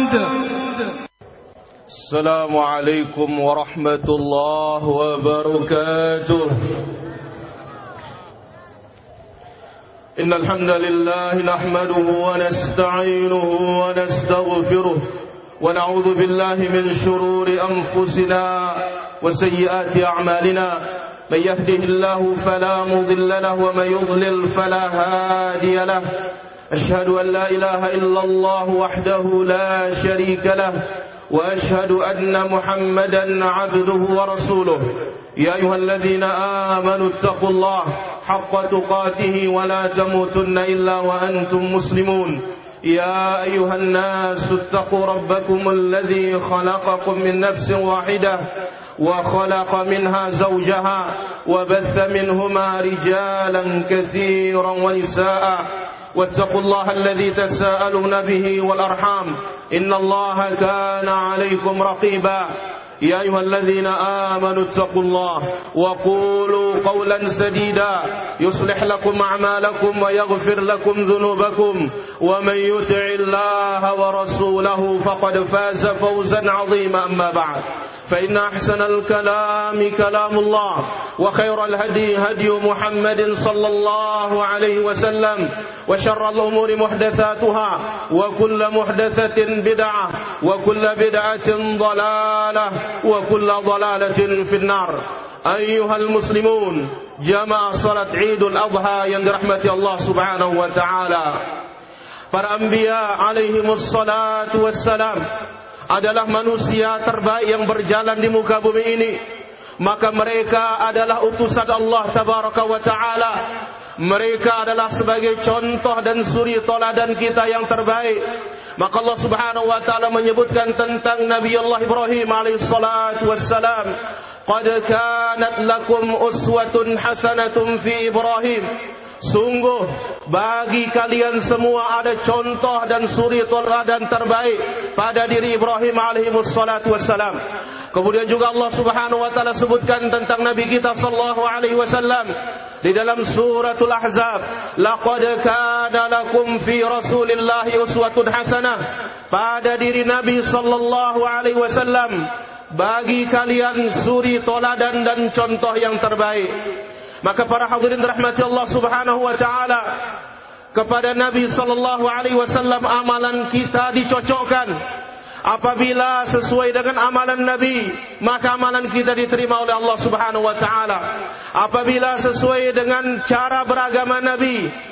السلام عليكم ورحمة الله وبركاته. إن الحمد لله نحمده ونستعينه ونستغفره ونعوذ بالله من شرور أنفسنا وسيئات أعمالنا. من يهده الله فلا مضل له ومن يضلل فلا هادي له. أشهد أن لا إله إلا الله وحده لا شريك له وأشهد أن محمدا عبده ورسوله. يا أيها الذين آمنوا اتقوا الله حق تقاته ولا تموتن إلا وأنتم مسلمون. يا أيها الناس اتقوا ربكم الذي خلقكم من نفس واحدة وخلق منها زوجها وبث منهما رجالا كثيرا ونساء واتقوا الله الذي تساءلون به والأرحام إن الله كان عليكم رقيبا. يا أيها الذين آمنوا اتقوا الله وقولوا قولا سديدا يصلح لكم أعمالكم ويغفر لكم ذنوبكم ومن يطع الله ورسوله فقد فاز فوزا عظيما. أما بعد فإن أحسن الكلام كلام الله وخير الهدي هدي محمد صلى الله عليه وسلم وشر الأمور محدثاتها وكل محدثة بدعة وكل بدعة ضلالة وكل ضلالة في النار. أيها المسلمون جماعة صلاة عيد الأضحى yang dirahmati Allah Subhanahu wa taala. Para anbiya alaihimus salatu wassalam adalah manusia terbaik yang berjalan di muka bumi ini. Maka mereka adalah utusan Allah Tabaraka wa Ta'ala. Mereka adalah sebagai contoh dan suri toladan kita yang terbaik. Maka Allah Subhanahu wa Ta'ala menyebutkan tentang Nabi Allah Ibrahim alaihissalatu wassalam, qad kanat lakum uswatun hasanatun fi Ibrahim. Sungguh bagi kalian semua ada contoh dan suri teladan terbaik pada diri Ibrahim alaihi wassalatu wassalam. Kemudian juga Allah Subhanahu wa taala sebutkan tentang Nabi kita sallallahu alaihi wasallam di dalam suratul Ahzab, laqad kana lakum fi Rasulillahi uswatun hasanah. Pada diri Nabi sallallahu alaihi wasallam bagi kalian suri teladan dan contoh yang terbaik. Maka para hadirin rahmati Allah Subhanahu wa taala, kepada Nabi sallallahu alaihi wasallam amalan kita dicocokkan. Apabila sesuai dengan amalan Nabi, maka amalan kita diterima oleh Allah Subhanahu wa taala. Apabila sesuai dengan cara beragama Nabi,